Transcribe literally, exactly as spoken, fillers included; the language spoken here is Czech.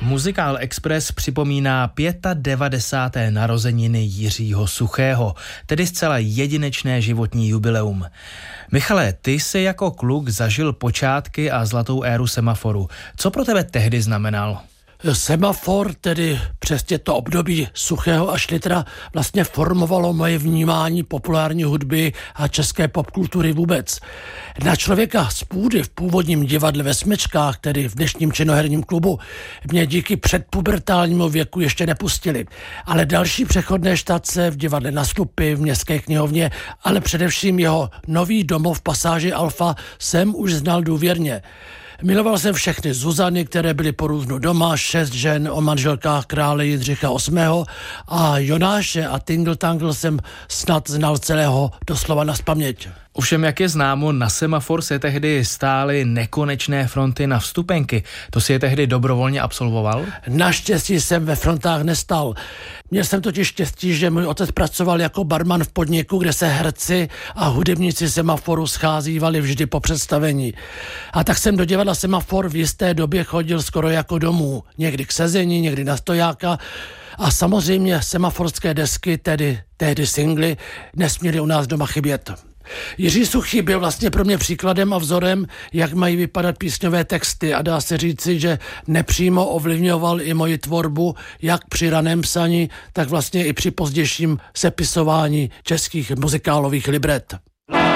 Muzikál Express připomíná devadesáté páté narozeniny Jiřího Suchého, tedy zcela jedinečné životní jubileum. Michale, ty jsi jako kluk zažil počátky a zlatou éru Semaforu. Co pro tebe tehdy znamenal? Semafor, tedy přesně to období Suchého a Šlitra, vlastně formovalo moje vnímání populární hudby a české popkultury vůbec. Na člověka z půdy v původním divadle ve Smečkách, tedy v dnešním činoherním klubu, mě díky předpubertálnímu věku ještě nepustili. Ale další přechodné štace v divadle Na Stupy, v Městské knihovně, ale především jeho nový domov v pasáži Alfa jsem už znal důvěrně. Miloval jsem všechny Zuzany, které byly po různu doma, šest žen o manželkách krále Jindřicha osmého a Jonáše a Tingle Tangle jsem snad znal celého doslova nazpaměť. Ovšem, jak je známo, na Semafor se tehdy stály nekonečné fronty na vstupenky. To si je tehdy dobrovolně absolvoval? Naštěstí jsem ve frontách nestal. Měl jsem totiž štěstí, že můj otec pracoval jako barman v podniku, kde se herci a hudebníci Semaforu scházívali vždy po představení. A tak jsem do divadla Semafor v jisté době chodil skoro jako domů. Někdy k sezení, někdy na stojáka. A samozřejmě semaforské desky, tedy tehdy singly, nesměly u nás doma chybět. Jiří Suchý byl vlastně pro mě příkladem a vzorem, jak mají vypadat písňové texty a dá se říci, že nepřímo ovlivňoval i moji tvorbu, jak při raném psaní, tak vlastně i při pozdějším sepisování českých muzikálových libret.